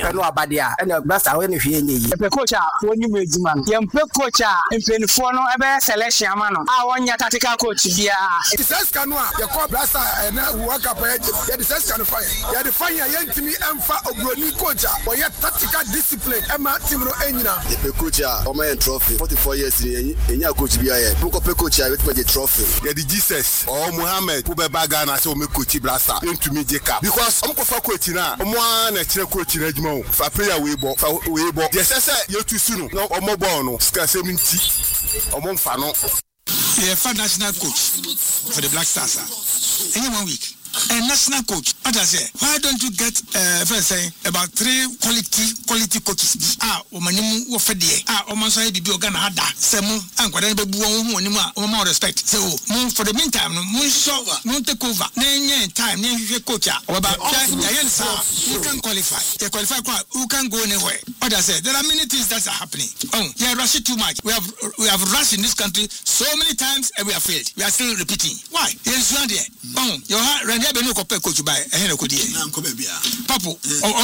no abadia and a blast when if you need a coach when you made man. Young coach and pin for no ever selection man. I want your tactical coach. Yeah, it says Canoa, your call blaster and work up. It says can fire. You the fire young to me and for a brony coach or your tactical discipline. Emma Timro Enina. The coach, Oman trophy, 44 years in your coach. Book up a coach with the trophy. Yeah, the Jesus or Mohammed, who be bagana so me coach blaster into me Jacob. Because Uncle Coachina, one a coach in Edmond, for prayer we bought, yes, I said you're too soon, no, or more bono, scarcely or more fano. Yeah, for national coach for the Black Stars. In 1 week. And national coach, what I say, why don't you get first say about 3 quality coaches? Omanimu Wofedie, Omansai Bibi Ogana Hada, Semu, and whatever more respect. So, for the meantime, no take over, no time, no coach, or about you can qualify. You qualify, who can go anywhere. What I say, there are many things that are happening. Oh, they are rushing too much. We have rushed in this country so many times and we have failed. We are still repeating. Why? Yes, you are there. Oh, your heart. No coach by a hen of Papu,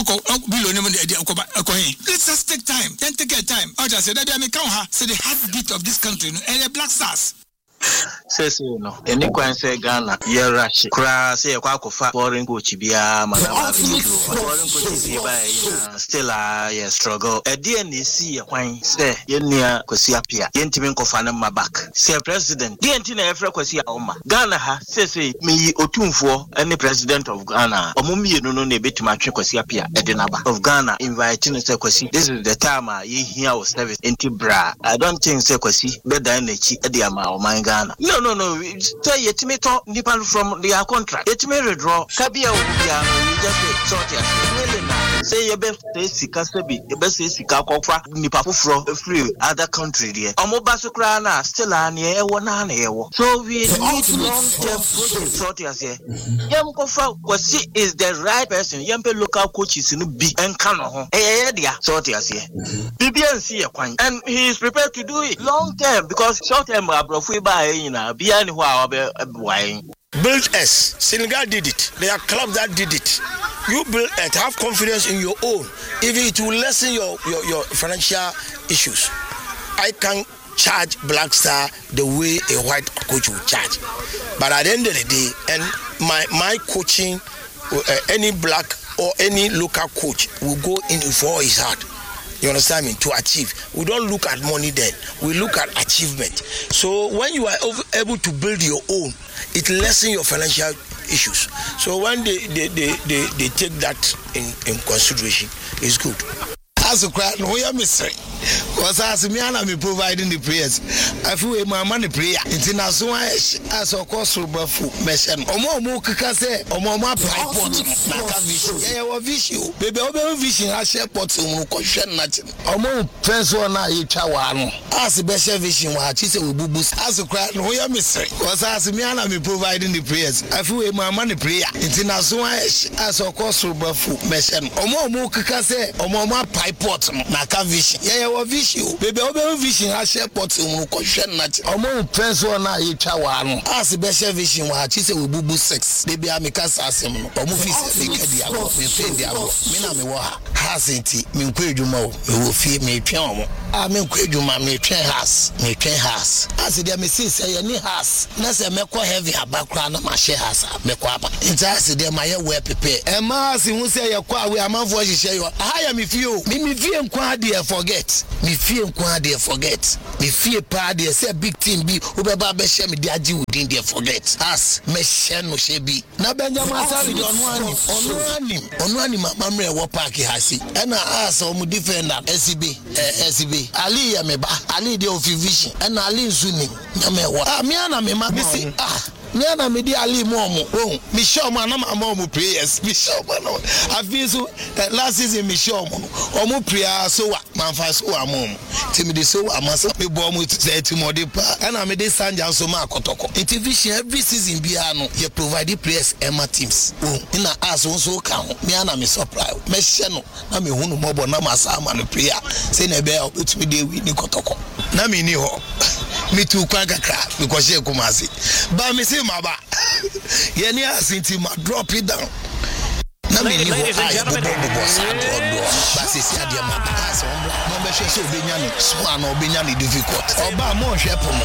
let's just take time, then take your time. I just said, I may come here, say the heartbeat of this country and the Black Stars. Says you know, any say Ghana, yeah, rush, crass, a quack of foreign coach, foreign coach, still a struggle. A DNC, a wine, say, Yenia, Kosiapia, Yentimin Kofana, my back. Say, President, Dientina Efra Kosia Oma. Ghana ha, says me, Otunfo, any president of Ghana, or Mummy, no, no, bit my Kosiapia, Edinaba of Ghana, inviting Sekosi. This is the time ye hear our service in Tibra. I don't think Sekosi better than the Chi Ediama or my Ghana. No. Say yet me talk Nepal from their contract. Yet me redraw. Kabia we just sort it. Say your best Sika Sebi, your best Sika Kofa, Nipapu from free other country there. Omobasukrana still an year, 1 year. So we need long-term project sort as here. Yam Kofa was she is the right person. Yampe local coaches in B and Kano. Dia sort as here. BBNC and he is prepared to do it long term because short term we buy behind why. Build S. Senegal did it. There are clubs that did it. You build it. Have confidence in your own. Even it will lessen your financial issues. I can charge Black Star the way a white coach will charge. But at the end of the day, and my coaching, any black or any local coach will go in for his heart. You understand me? To achieve. We don't look at money then. We look at achievement. So when you are able to build your own, it lessens your financial issues. So when they take that in consideration, it's good. As a crowd, no, you're mystery. Was as me and me providing the prayers. I feel my money prayer. International as a cost for mission. Omo Kase, Omo Pipot, Naka Vision. Yeah, vision. Baby, Omo Vision has share pots on question nothing. Omo friends one you chawano. As the best vision, what she said with boost. As a crowd, no, you're mystery. Was as me and me providing the prayers. I feel my money prayer. International as a cost for mission. Omo Kase, Omo Pipot, Naka Vision. Yeah, vision. Baby, Omo Vision has share pots on question nothing. Omo friends one you chawano. As the best vision, what she said with boost 6. Baby, I'm a cast as him. Omo Vision, me Mina me wa hasenti me nkwadwuma o me wo fie me twen omo a me nkwadwuma me twen has as dia me say ye ni has na say me ko heavy abakra na ma share has me ko aba nta as dia ma ye we pepe e ma as hu say ye ko awe amanfo hihye yo aha ya me fie o me fie nkwa de forget me fie nkwa de forget me fie pa de say big team bi obeba be share me de agi within de forget as me share no she bi na Benjamin Asari de onu ani mamre wo park hasi ena as o mu defender SCB Ali ya meba Ali de ofivision ena Ali nsuni na mewa me ana me ma bisi Niana me di Ali momo me show man na momo prayers me show man afiso last season me show omo prayer so wa man fa so wa mom timi de so amasa me bo mo to mode pa na me de sanja so ma akotoko vision every season bia no ye provide prayers ema teams ina as so ka ho me ana me surprise me hye no na me hunu mobo na masa ma no prayer say na be timi de wi ni kotoko na me ni ho me tu kwa kakra because ye kumasi ba me say maba ye ni asinti ma drop it down na me ni ho ai bobo santo ba sisi ade ma ba so mo be hwe so obenya no so ana obenya no difficult oba mo hwe po no